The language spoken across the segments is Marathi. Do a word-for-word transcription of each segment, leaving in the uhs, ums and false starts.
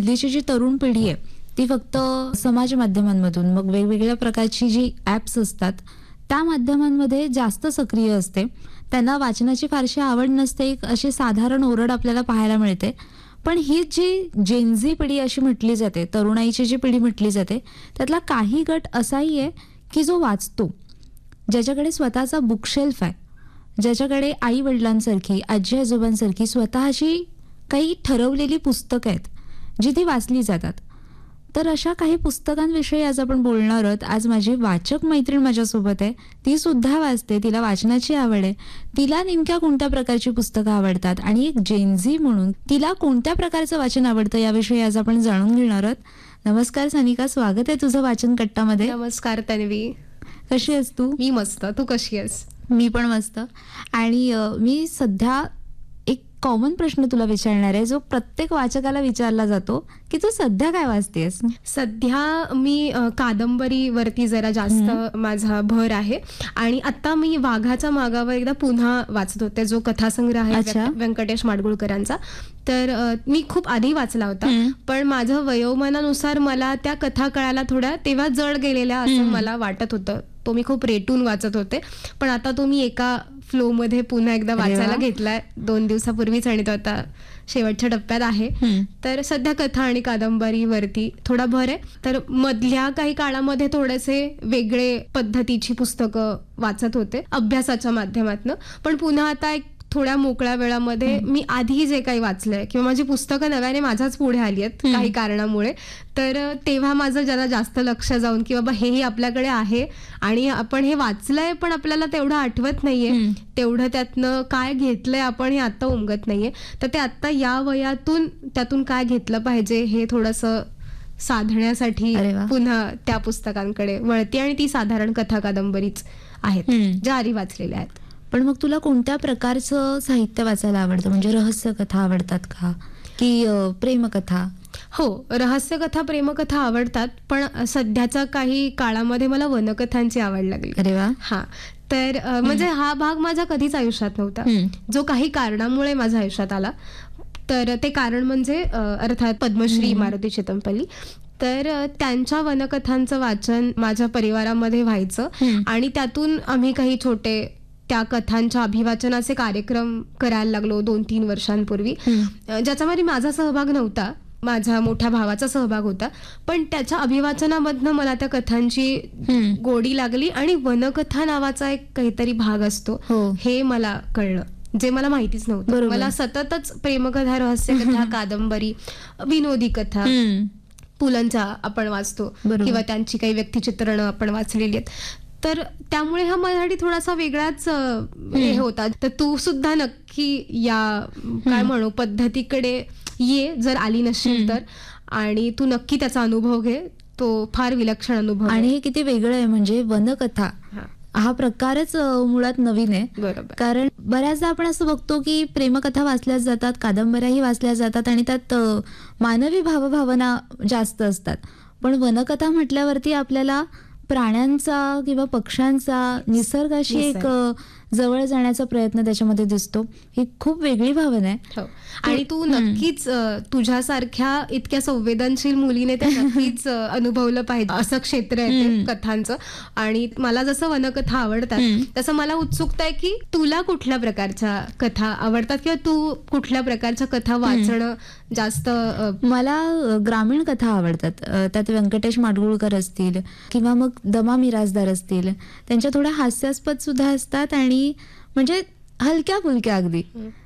हल्लीची जी तरुण पिढी आहे ती फक्त समाज माध्यमांमधून मग वेगवेगळ्या प्रकारची जी ॲप्स असतात त्या माध्यमांमध्ये जास्त सक्रिय असते. त्यांना वाचनाची फारशी आवड नसते, एक अशी साधारण ओरड आपल्याला पाहायला मिळते. पण ही जी जेनझी पिढी अशी म्हटली जाते, तरुणाईची जी पिढी म्हटली जाते, त्यातला काही गट असाही आहे की जो वाचतो, ज्याच्याकडे स्वतःचा बुकशेल्फ आहे, ज्याच्याकडे आई वडिलांसारखी आजी आजोबांसारखी स्वतःची काही ठरवलेली पुस्तकं आहेत जी ती वाचली जातात. तर अशा काही पुस्तकांविषयी आज आपण बोलणार आहोत. आज माझी वाचक मैत्रीण माझ्यासोबत आहे. ती सुद्धा वाचते, तिला वाचनाची आवड आहे. तिला नेमक्या कोणत्या प्रकारची पुस्तकं आवडतात आणि एक जेनझी म्हणून तिला कोणत्या प्रकारचं वाचन आवडतं याविषयी आज आपण जाणून घेणार आहोत. नमस्कार सानिका, स्वागत आहे तुझं वाचन कट्टामध्ये. नमस्कार तन्वी, कशी आहेस तू? मी मस्त, तू कशी आहेस? मी पण मस्त. आणि मी सध्या एक कॉमन प्रश्न तुला विचारणार आहे जो प्रत्येक वाचकाला विचारला जातो की तू सध्या काय वाचतेस? सध्या मी कादंबरीवरती जरा जास्त माझा भर आहे आणि आता मी वाघाच्या मागावर एकदा पुन्हा वाचत होते, जो कथासंग्रह आहे व्यंकटेश माडगुळकरांचा. तर मी खूप आधी वाचला होता, पण माझं वयोमानानुसार मला त्या कथा कळायला थोड्या तेव्हा जड गेलेल्या असं मला वाटत होतं. तो मी खूप रेटून वाचत होते, पण आता तो मी एका फ्लो मध्ये पुन्हा एकदा वाचायला घेतलाय दोन दिवसापूर्वीच आणि तो आता शेवटच्या टप्प्यात आहे. तर सध्या कथा आणि कादंबरीवरती थोडा भर आहे. तर मधल्या काही काळामध्ये थोडेसे वेगळे पद्धतीची पुस्तकं वाचत होते अभ्यासाच्या माध्यमातून, पण पुन्हा आता एक थोड्या मोकळ्या वेळामध्ये मी आधी जे काही वाचलंय किंवा माझी पुस्तकं नव्याने माझ्याच पुढे आली आहेत काही कारणामुळे, तर तेव्हा माझं जरा जास्त लक्ष जाऊन की बाबा हेही आपल्याकडे आहे आणि आपण हे वाचलंय पण आपल्याला तेवढं आठवत नाहीये, तेवढं त्यातनं काय घेतलंय आपण हे आता उमगत नाहीये. तर ते आता या वयातून त्यातून काय घेतलं पाहिजे हे थोडंसं साधण्यासाठी पुन्हा त्या पुस्तकांकडे वळते आणि ती साधारण कथा कादंबरीच आहेत ज्या आधी वाचलेल्या आहेत. पण मग तुला कोणत्या प्रकारचं साहित्य वाचायला आवडतं? म्हणजे रहस्य कथा आवडतात का की प्रेमकथा? हो, रहस्य कथा प्रेमकथा आवडतात, पण सध्याच्या काही काळामध्ये मला वनकथांची आवड लागली. अरे वा. हा, तर म्हणजे हा भाग माझ्या कधीच आयुष्यात नव्हता, जो काही कारणामुळे माझ्या आयुष्यात आला. तर ते कारण म्हणजे अर्थात पद्मश्री मारुती चितमपल्ली. तर त्यांच्या वनकथांचं वाचन माझ्या परिवारामध्ये व्हायचं आणि त्यातून आम्ही काही छोटे त्या कथांच्या अभिवाचनाचे कार्यक्रम करायला लागलो दोन तीन वर्षांपूर्वी, ज्याच्यामध्ये माझा सहभाग नव्हता, माझ्या मोठ्या भावाचा सहभाग होता. पण त्याच्या अभिवाचनामधनं मला त्या कथांची गोडी लागली आणि वनकथा नावाचा एक काहीतरी भाग असतो हे मला कळलं, जे मला माहितीच नव्हतं. मला सततच प्रेमकथा, रहस्यकथा, कादंबरी, विनोदी कथा, पुलंच्या आपण वाचतो किंवा त्यांची काही व्यक्तिचित्रणं आपण वाचलेली आहेत. तर त्यामुळे हा मराठी थोडासा वेगळाच हे होता. तर तू सुद्धा नक्की या काय म्हणू पद्धतीकडे ये, जर आली नसेल तर, आणि तू नक्की त्याचा अनुभव घे. तो फार विलक्षण अनुभव. आणि हे किती वेगळं आहे, म्हणजे वनकथा हा प्रकारच मुळात नवीन आहे. बरोबर. कारण बऱ्याचदा आपण असं बघतो की प्रेमकथा वाचल्या जातात, कादंबऱ्याही वाचल्या जातात आणि त्यात मानवी भावभावना जास्त असतात. पण वनकथा म्हटल्यावरती आपल्याला प्राण्यांचा किंवा पक्ष्यांचा, निसर्गाशी एक जवळ जाण्याचा प्रयत्न त्याच्यामध्ये दिसतो. ही खूप वेगळी भावना आहे. आणि तू नक्कीच तुझ्यासारख्या इतक्या संवेदनशील मुलीने ते नक्कीच अनुभवलं पाहिजे असं क्षेत्र आहे कथांचं. आणि मला जसं वनकथा आवडतात तसं मला उत्सुकता आहे की तुला कुठल्या प्रकारच्या कथा आवडतात किंवा तू कुठल्या प्रकारच्या कथा वाचणं जास्त? मला ग्रामीण कथा आवडतात. त्यात व्यंकटेश माडगुळकर असतील किंवा मग दमा मिरासदार असतील, त्यांच्या थोड्या हास्यास्पद सुद्धा असतात आणि म्हणजे हलक्या फुलक्या, अगदी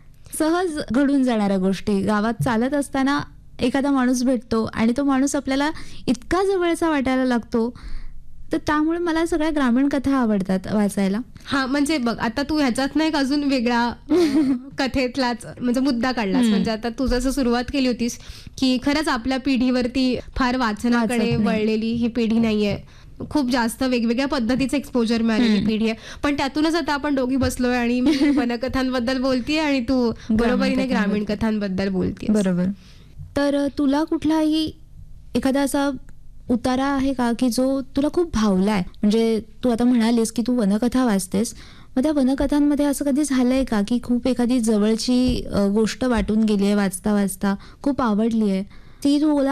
सहज घडून जाणाऱ्या गोष्टी. गावात चालत असताना एखादा माणूस भेटतो आणि तो माणूस आपल्याला इतका जवळचा वाटायला लागतो. तर त्यामुळे मला सगळ्या ग्रामीण कथा आवडतात वाचायला. हा, म्हणजे बघ आता तू ह्याच्यात नाही अजून वेगळा कथेतलाच म्हणजे मुद्दा काढलास. म्हणजे आता तू जसं सुरुवात केली होतीस की खरंच आपल्या पिढीवरती फार वाचनाकडे वळलेली ही पिढी नाहीये, खूप जास्त वेगवेगळ्या पद्धतीचं एक्सपोजर मिळालेली पिढी आहे. पण त्यातूनच आता आपण दोघी बसलोय आणि मी वनकथांबद्दल बोलतीये आणि तू बरोबरीने ग्रामीण कथांबद्दल बोलतीये. बरोबर. तर तुला कुठलाही एखादा असा उतारा आहे का की जो तुला खूप भावलाय? म्हणजे तू आता म्हणालीस की तू वनकथा वाचतेस, मग त्या वनकथांमध्ये असं कधी झालंय का की खूप एखादी जवळची गोष्ट वाटून गेली आहे वाचता वाचता, खूप आवडली आहे ती तू